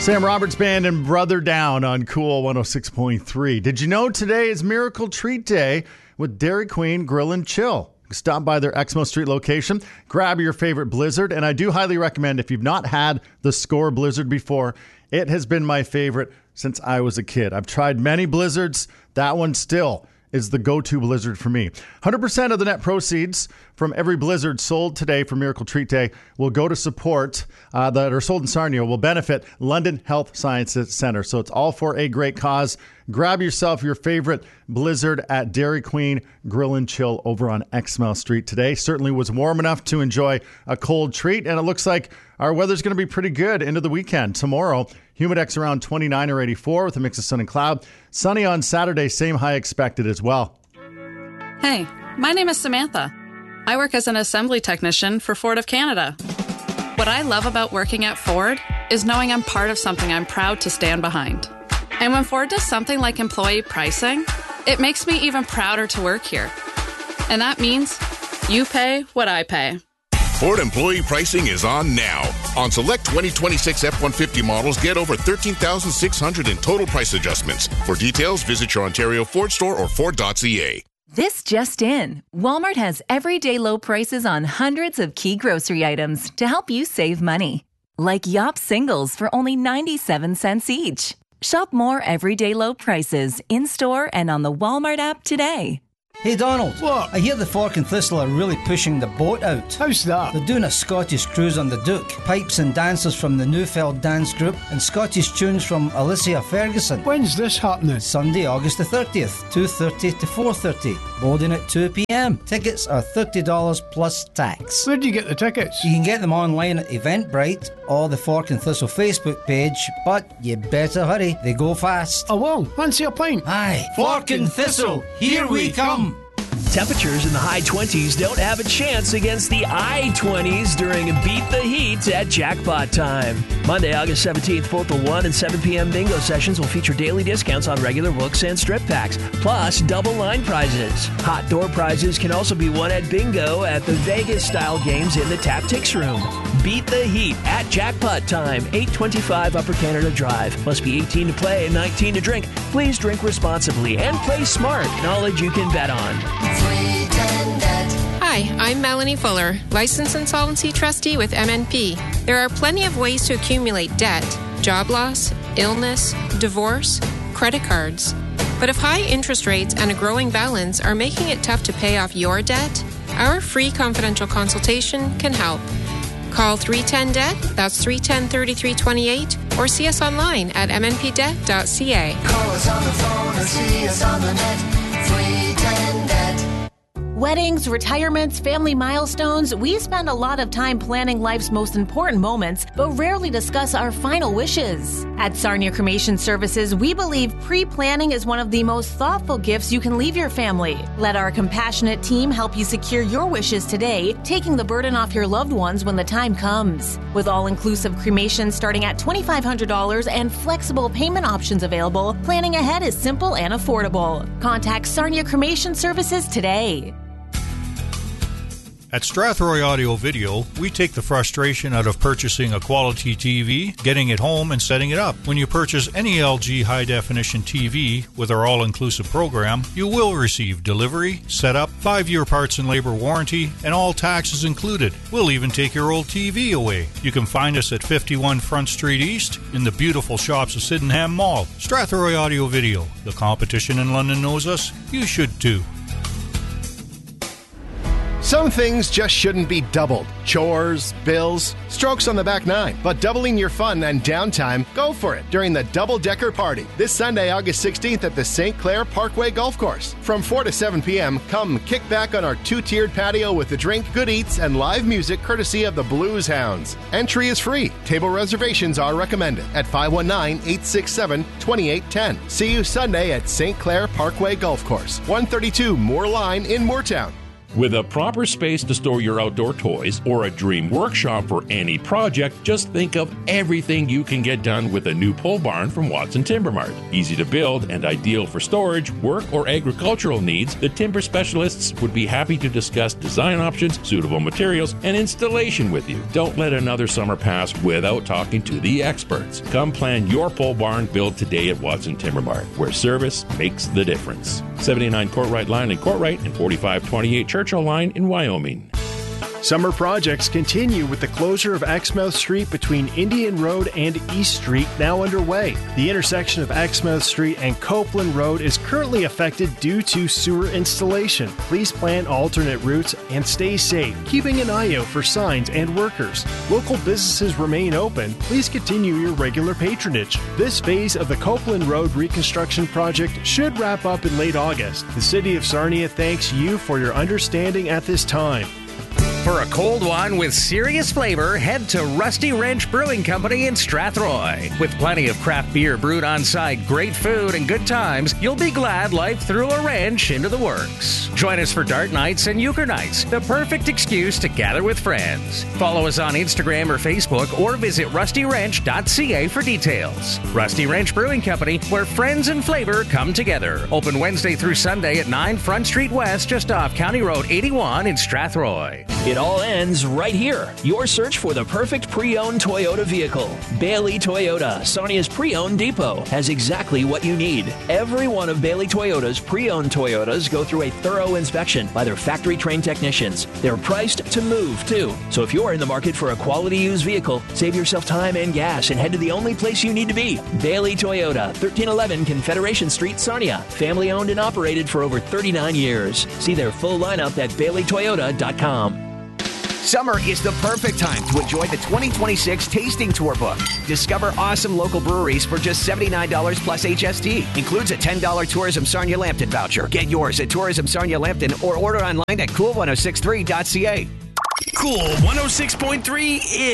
Sam Roberts Band and Brother Down on Cool 106.3. Did you know today is Miracle Treat Day with Dairy Queen Grill and Chill? Stop by their Exmo Street location, grab your favorite Blizzard, and I do highly recommend if you've not had the Score Blizzard before, it has been my favorite since I was a kid. I've tried many Blizzards. That one still is the go-to Blizzard for me. 100% of the net proceeds from every Blizzard sold today for Miracle Treat Day will go to support that are sold in Sarnia will benefit London Health Sciences Center. So it's all for a great cause. Grab yourself your favorite Blizzard at Dairy Queen Grill and Chill over on Exmouth Street today. Certainly was warm enough to enjoy a cold treat, and it looks like our weather's going to be pretty good into the weekend. Tomorrow, humidex around 29 or 84 with a mix of sun and cloud. Sunny on Saturday, same high expected as well. Hey, my name is Samantha. I work as an assembly technician for Ford of Canada. What I love about working at Ford is knowing I'm part of something I'm proud to stand behind. And when Ford does something like employee pricing, it makes me even prouder to work here. And that means you pay what I pay. Ford employee pricing is on now. On select 2026 F-150 models, get over $13,600 in total price adjustments. For details, visit your Ontario Ford store or Ford.ca. This just in. Walmart has everyday low prices on hundreds of key grocery items to help you save money. Like Yop singles for only 97 cents each. Shop more everyday low prices in-store and on the Walmart app today. Hey Donald, what? I hear the Fork and Thistle are really pushing the boat out. How's that? They're doing a Scottish cruise on the Duke. Pipes and dancers from the Neufeld Dance Group and Scottish tunes from Alicia Ferguson. When's this happening? Sunday, August the 30th, 2:30 to 4:30. Boarding at 2 p.m. Tickets are $30 plus tax. Where do you get the tickets? You can get them online at Eventbrite or the Fork and Thistle Facebook page, but you better hurry. They go fast. I will. Fancy a pint? Aye. Fork and Thistle, here we come. Temperatures in the high 20s don't have a chance against the high 20s during Beat the Heat at Jackpot Time. Monday, August 17th, both the 1 and 7 p.m. bingo sessions will feature daily discounts on regular books and strip packs, plus double line prizes. Hot door prizes can also be won at bingo at the Vegas-style games in the Tactics Room. Beat the Heat at Jackpot Time, 825 Upper Canada Drive. Must be 18 to play and 19 to drink. Please drink responsibly and play smart. Knowledge you can bet on. Hi, I'm Melanie Fuller, Licensed Insolvency Trustee with MNP. There are plenty of ways to accumulate debt: job loss, illness, divorce, credit cards. But if high interest rates and a growing balance are making it tough to pay off your debt, our free confidential consultation can help. Call 310-DEBT, that's 310-3328, or see us online at mnpdebt.ca. Call us on the phone or see us on the net, 310-DEBT. Weddings, retirements, family milestones, we spend a lot of time planning life's most important moments, but rarely discuss our final wishes. At Sarnia Cremation Services, we believe pre-planning is one of the most thoughtful gifts you can leave your family. Let our compassionate team help you secure your wishes today, taking the burden off your loved ones when the time comes. With all-inclusive cremation starting at $2,500 and flexible payment options available, planning ahead is simple and affordable. Contact Sarnia Cremation Services today. At Strathroy Audio Video, we take the frustration out of purchasing a quality TV, getting it home, and setting it up. When you purchase any LG high-definition TV with our all-inclusive program, you will receive delivery, setup, 5-year parts and labor warranty, and all taxes included. We'll even take your old TV away. You can find us at 51 Front Street East in the beautiful shops of Sydenham Mall. Strathroy Audio Video. The competition in London knows us. You should too. Some things just shouldn't be doubled. Chores, bills, strokes on the back nine. But doubling your fun and downtime, go for it during the Double Decker Party this Sunday, August 16th at the St. Clair Parkway Golf Course. From 4 to 7 p.m., come kick back on our 2-tiered patio with a drink, good eats, and live music courtesy of the Blues Hounds. Entry is free. Table reservations are recommended at 519-867-2810. See you Sunday at St. Clair Parkway Golf Course, 132 Moore Line in Mooretown. With a proper space to store your outdoor toys or a dream workshop for any project, just think of everything you can get done with a new pole barn from Watson Timber Mart. Easy to build and ideal for storage, work, or agricultural needs, the timber specialists would be happy to discuss design options, suitable materials, and installation with you. Don't let another summer pass without talking to the experts. Come plan your pole barn build today at Watson Timber Mart, where service makes the difference. 79 Courtright Line in Courtright and 4528 Churchill Line in Wyoming. Summer projects continue with the closure of Exmouth Street between Indian Road and East Street now underway. The intersection of Exmouth Street and Copeland Road is currently affected due to sewer installation. Please plan alternate routes and stay safe, keeping an eye out for signs and workers. Local businesses remain open. Please continue your regular patronage. This phase of the Copeland Road reconstruction project should wrap up in late August. The City of Sarnia thanks you for your understanding at this time. For a cold one with serious flavor, head to Rusty Wrench Brewing Company in Strathroy. With plenty of craft beer brewed on site, great food, and good times, you'll be glad life threw a wrench into the works. Join us for dart nights and euchre nights, the perfect excuse to gather with friends. Follow us on Instagram or Facebook or visit rustywrench.ca for details. Rusty Wrench Brewing Company, where friends and flavor come together. Open Wednesday through Sunday at 9 Front Street West, just off County Road 81 in Strathroy. It all ends right here. Your search for the perfect pre-owned Toyota vehicle. Bailey Toyota, Sarnia's pre-owned depot, has exactly what you need. Every one of Bailey Toyota's pre-owned Toyotas go through a thorough inspection by their factory-trained technicians. They're priced to move, too. So if you're in the market for a quality used vehicle, save yourself time and gas and head to the only place you need to be. Bailey Toyota, 1311 Confederation Street, Sarnia. Family owned and operated for over 39 years. See their full lineup at BaileyToyota.com. Summer is the perfect time to enjoy the 2026 Tasting Tour book. Discover awesome local breweries for just $79 plus HST. Includes a $10 Tourism Sarnia Lambton voucher. Get yours at Tourism Sarnia Lambton or order online at cool1063.ca. Cool 106.3 is